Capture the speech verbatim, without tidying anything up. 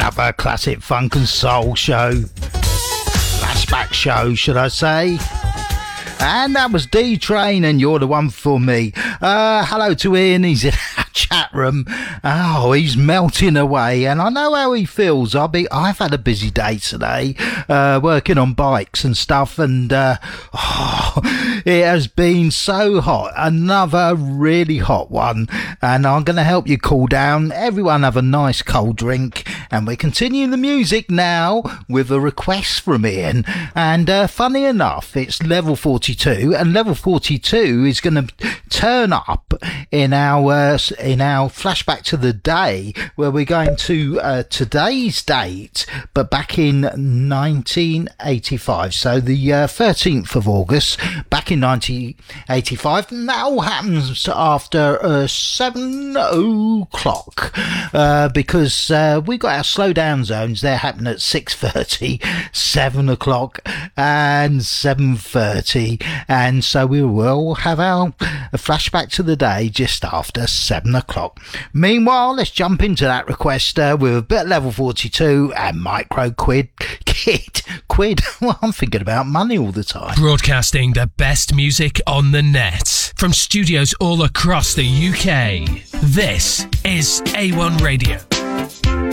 Another classic funk and soul show. Flashback show, should I say. And that was D-Train, and You're the One for Me. Uh, hello to Ian, he's in our chat room. Oh, he's melting away, and I know how he feels. I'll be, I've had a busy day today, uh, working on bikes and stuff, and uh, oh, it has been so hot. Another really hot one, and I'm going to help you cool down. Everyone have a nice cold drink, and we continue the music now with a request from Ian. And uh, funny enough, it's level forty-two, and level forty-two is going to turn up in our uh, in our flashback to the day, where we're going to uh, today's date, but back in nineteen eighty-five. So the uh, thirteenth of August, back in nineteen eighty-five, and that all happens after uh, seven o'clock, uh, because uh, we got our slow down zones. They're happening at six thirty, seven o'clock, and seven thirty, and so we will have our flashback to the day just after seven o'clock. Meanwhile, let's jump into that request uh, with a bit of level forty-two and Micro Quid. Kid, quid. Well, I'm thinking about money all the time. Broadcasting the best music on the net from studios all across the U K. This is A one Radio.